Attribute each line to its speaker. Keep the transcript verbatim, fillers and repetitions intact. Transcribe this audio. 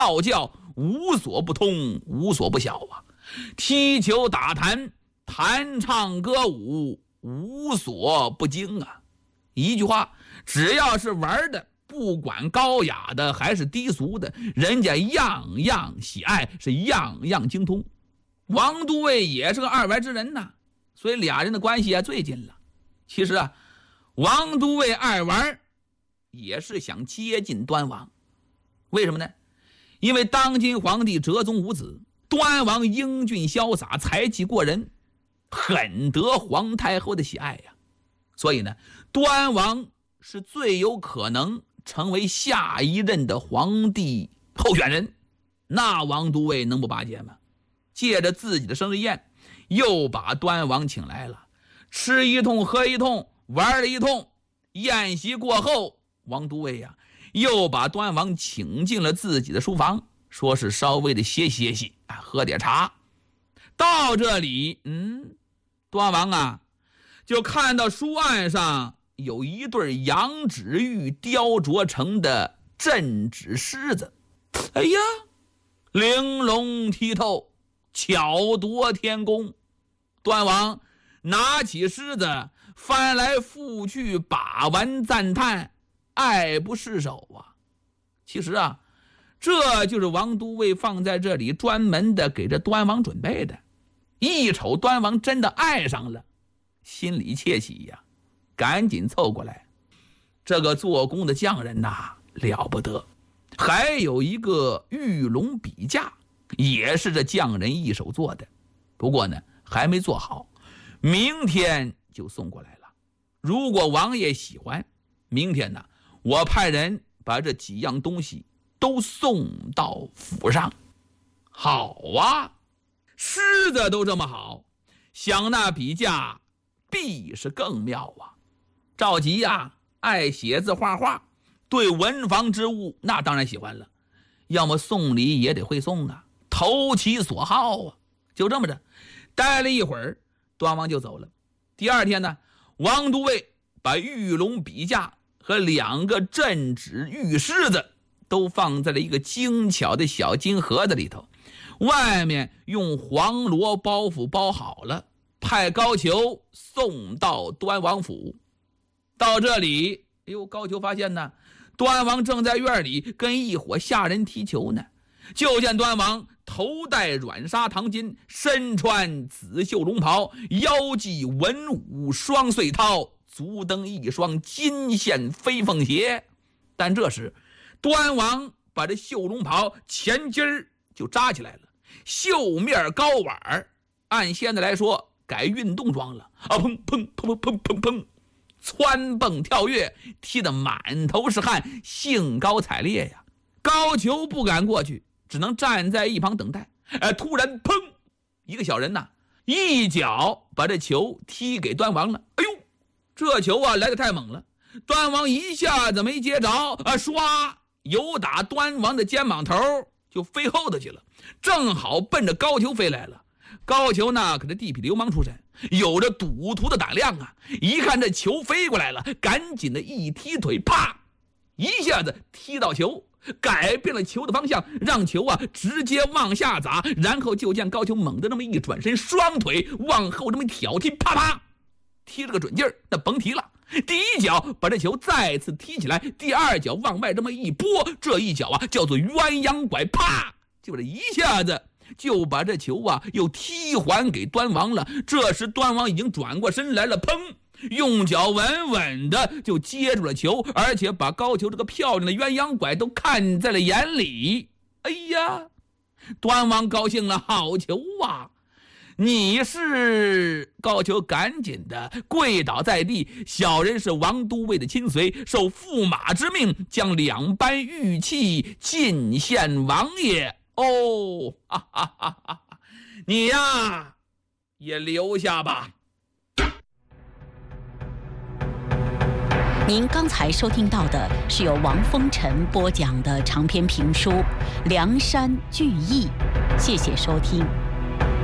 Speaker 1: 傲叫无所不通，无所不晓啊！踢球打弹，弹唱歌舞，无所不精啊！一句话，只要是玩的，不管高雅的还是低俗的，人家样样喜爱，是样样精通。王都尉也是个二外之人呐，所以俩人的关系啊最近了。其实啊，王都尉二外也是想接近端王，为什么呢？因为当今皇帝哲宗无子，端王英俊潇洒，才气过人，很得皇太后的喜爱呀。所以呢，端王是最有可能成为下一任的皇帝候选人。那王都尉能不巴结吗？借着自己的生日宴，又把端王请来了，吃一通喝一通，玩了一通。宴席过后，王都尉呀、啊，又把端王请进了自己的书房，说是稍微的歇歇息啊，喝点茶。到这里，嗯，端王啊，就看到书案上有一对羊脂玉雕琢成的镇纸狮子，哎呀，玲珑剔透，巧夺天工。端王拿起狮子，翻来覆去，把玩赞叹，爱不释手啊！其实啊，这就是王都尉放在这里专门的给这端王准备的。一瞅端王真的爱上了，心里窃喜呀，赶紧凑过来。这个做工的匠人呐，了不得，还有一个玉龙笔架，也是这匠人一手做的。不过呢，还没做好，明天就送过来了。如果王爷喜欢，明天呢，我派人把这几样东西都送到府上。好啊，狮子都这么好，想那笔架必是更妙啊。赵佶呀，爱写字画画，对文房之物那当然喜欢了，要么送礼也得会送啊，投其所好啊。就这么着，待了一会儿，端王就走了。第二天呢，王都尉把玉龙笔架和两个镇纸玉狮子都放在了一个精巧的小金盒子里头，外面用黄罗包袱包好了，派高俅送到端王府。到这里，哎呦，高俅发现呢，端王正在院里跟一伙下人踢球呢。就见端王头戴软纱唐巾，身穿紫绣龙袍，腰系文武双穗绦，足蹬一双金线飞凤鞋。但这时端王把这绣龙袍前襟儿就扎起来了，绣面高挽，按现在来说改运动装了啊！砰砰砰砰砰砰砰，蹿蹦跳跃，踢得满头是汗，兴高采烈呀。高俅不敢过去，只能站在一旁等待。哎，突然砰，一个小人呐，一脚把这球踢给端王了。哎呦，这球啊来得太猛了，端王一下子没接着啊，唰，由打端王的肩膀头就飞后头去了，正好奔着高俅飞来了。高俅呢可是地痞流氓出身，有着赌徒的胆量啊，一看这球飞过来了，赶紧的一踢腿，啪，一下子踢到球，改变了球的方向，让球啊直接往下砸。然后就见高俅猛地那么一转身，双腿往后这么挑踢，啪啪踢了个准劲儿，那甭提了。第一脚把这球再次踢起来，第二脚往外这么一拨，这一脚啊叫做鸳鸯拐，啪，就这一下子就把这球啊又踢还给端王了。这时端王已经转过身来了，砰，用脚稳稳的就接住了球，而且把高俅这个漂亮的鸳鸯拐都看在了眼里。哎呀，端王高兴了，好球啊！你是？高俅赶紧的跪倒在地，小人是王都尉的亲随，受驸马之命，将两般玉器进献王爷。哦，哈哈哈哈，你呀也留下吧。
Speaker 2: 您刚才收听到的是由王风尘播讲的长篇评书《梁山聚义》，谢谢收听。